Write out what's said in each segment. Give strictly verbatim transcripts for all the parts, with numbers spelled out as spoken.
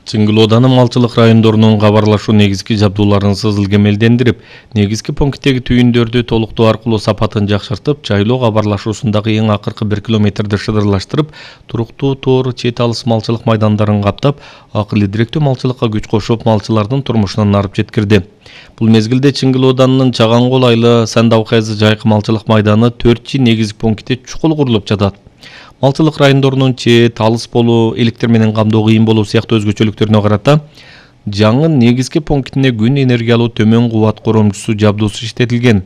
Чыңгыл Ооданы малчылык райондорунун кабарлашуу негизги жабдууларын сызыл кемелдендирип, негизги пункттеги түйүндөрдү толуктоо аркылуу сапатын жакшыртып, жайлоо кабарлашуусундагы эң акыркы бир километрди шыдырлаштырып, туруктуу тоор чет алыс малчылык майдандарын каптап, акыл идиректүү малчылыкка күч кошуп, малчылардын турмушуна нарып жеткирди. Бул мезгилде Чыңгыл Оодунун Чагангол айылы Сандавкайзы жайкы малчылык майданы төрт негизги пунктте чукул курулуп жатат. Малчылык райондорунун чет, алыс болуу, электр менен камдоо кыйын болуу сыяктуу өзгөчөлүктөрүнө карата жаңын негизги пунктине күн энергиялуу төмөн кубат коромчусу жабдуусу иштетилген.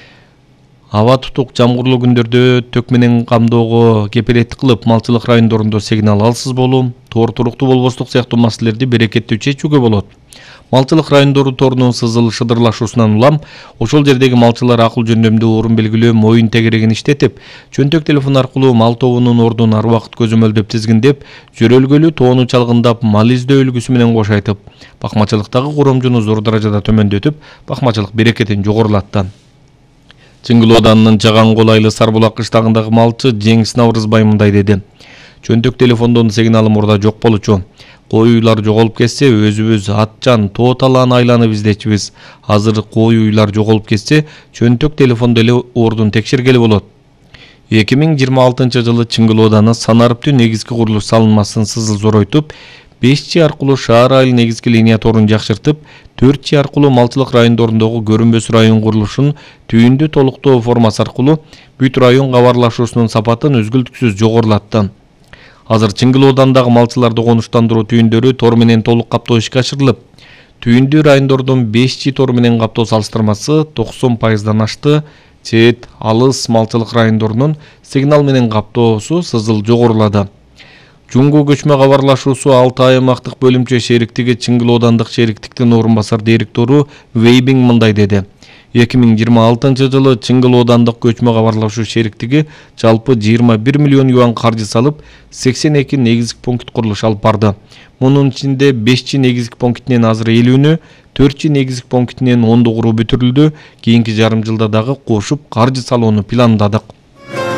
Аба тутук жамгырлуу күндөрдө ток менен камдоого кепилеттик кылып, малчылык райондорунда сигнал алсыз болуу, тоор туруктуу болбостук сыяктуу маселелерди берекеттүү чечүүгө болот. Малчылык райондору торунун сызыл шыдырлашуусунан улам, ошол жердеги малчылар акыл жөндөмдүү орун белгилөө моюн тегерегин иштетип, чөнтөк телефон аркылуу мал тобунун ордун ар убакыт көзөмөлдөп тизгиндеп, жөрөлгөлүү тоону чалгындап, мал издөө үлгүсү менен кош айтып, бакмачылыктагы коромжуну зор даражада төмөндөтүп, бакмачылык берекетин жогорулатты. Чыңгыл Оодунун Чагангол айылы Сарбулак кыштагындагы малчы Жеңис Наврызбай мындай деди. Чөнтөк телефондон сигналы мурда жок болчу. Кой уйлар жоголуп кетсе, өзүбүз Атчан, Тоо талааны айланып издечүбүз. Азыр кой уйлар жоголуп кетсе, чөнтөк телефондо эле ордун текшергели болот. эки миң жыйырма алтынчы жылы Чыңгыл Ооданы санариптүү негизги курулуш салынмасын сызыл зоройтуп, беш Ж аркылуу шаар айыл негизги линия торун жакшыртып, төрт Ж аркылуу малчылык райондорундагы көрүнбөс район курулушун түйүндү толуктоо формасы аркылуу бүт район кабарлашуусунун сапатын үзгүлтүксүз жогорулатты. Азыр Чыңгыл Оодунундагы малчыларды конуштандыруу түйүндөрү тор менен толук каптоо ишке ашырылып, түйүндүү райондордун беш Ж тору менен каптоо салыштырмасы токсон пайыздан ашты. Чет, алыс малчылык райондорунун сигнал менен каптоосу сызыл жогорулады. Жуңгу көчмө кабарлашуусу алты аймактык бөлүмчө шериктиги Чыңгыл Оодундук шериктиктин орун басар директору Вейбинг мындай деди. эки миң жыйырма алтынчы жылы Чыңгыл Оодундук көчмө кабарлашуу шериктиги жалпы жыйырма бир миллион юан каржы салып, сексен эки негизги пункт курулуш алып барды. Мунун ичинде беш Ж негизги пунктинен азыр элүүнү, төрт Ж негизги пунктинен онду куруу бүтүрүлдү. Кийинки жарым жылда дагы кошуп каржы салууну пландадык.